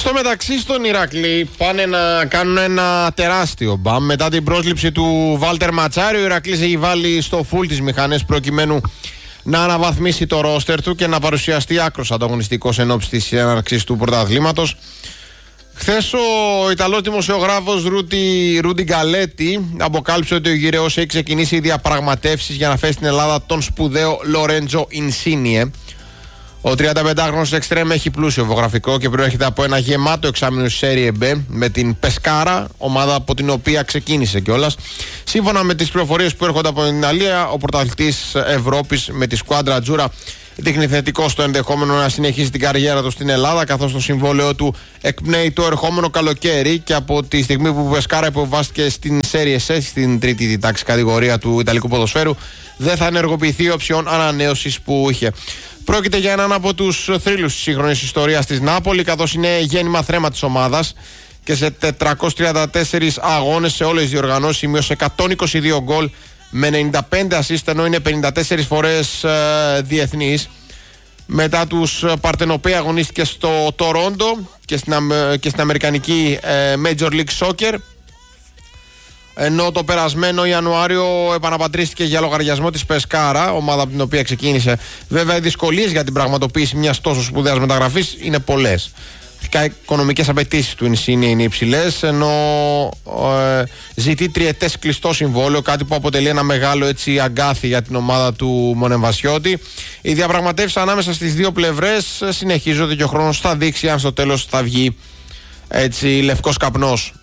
Στο μεταξύ, στον Ηρακλή πάνε να κάνουν ένα τεράστιο μπαμ. Μετά την πρόσληψη του Βάλτερ Ματσάρη, ο Ηρακλής έχει βάλει στο φουλ τις μηχανές προκειμένου να αναβαθμίσει το ρόστερ του και να παρουσιαστεί άκρος ανταγωνιστικός εν ώψη της έναρξης του πρωταθλήματος. Χθες ο Ιταλός δημοσιογράφος Ρούντι Γκαλέτη αποκάλυψε ότι ο γυραιός έχει ξεκινήσει διαπραγματεύσεις για να φέρει στην Ελλάδα τον σπουδαίο Λορέντζο Ινσίνιε. Ο 35χρονος εξτρέμ έχει πλούσιο βιογραφικό και προέρχεται από ένα γεμάτο εξάμηνο στη Serie B με την Πεσκάρα, ομάδα από την οποία ξεκίνησε κιόλας. Σύμφωνα με τις πληροφορίες που έρχονται από την Ιταλία, ο πρωταθλητής Ευρώπης με τη σκουάντρα Τζούρα δείχνει θετικό στο ενδεχόμενο να συνεχίσει την καριέρα του στην Ελλάδα, καθώς το συμβόλαιο του εκπνέει το ερχόμενο καλοκαίρι και από τη στιγμή που η Πεσκάρα υποβάστηκε στην Serie S, στην τρίτη τάξη κατηγορία του Ιταλικού ποδοσφαίρου, δεν θα ενεργοποιηθεί η οψιόν ανανέωσης που είχε. Πρόκειται για έναν από τους θρύλους της σύγχρονης ιστορίας της Νάπολη, καθώς είναι γέννημα θρέμα της ομάδας και σε 434 αγώνες σε όλες τις διοργανώσεις σημείωσε 122 γκολ με 95 assist, ενώ είναι 54 φορές διεθνής. Μετά τους Παρτενοπέοι αγωνίστηκε στο Τορόντο και στην Αμερικανική Major League Soccer, ενώ το περασμένο Ιανουάριο επαναπατρίστηκε για λογαριασμό της Πεσκάρα, ομάδα από την οποία ξεκίνησε. Βέβαια, οι δυσκολίες για την πραγματοποίηση μιας τόσο σπουδαίας μεταγραφής είναι πολλές. Οι οικονομικές απαιτήσεις του Ινσίνιε είναι υψηλές, ενώ ζητεί τριετές κλειστό συμβόλαιο, κάτι που αποτελεί ένα μεγάλο αγκάθι για την ομάδα του Μονεμβασιώτη. Οι διαπραγματεύσεις ανάμεσα στις δύο πλευρές συνεχίζονται και ο χρόνος θα δείξει αν στο τέλος θα βγει λευκός καπνός.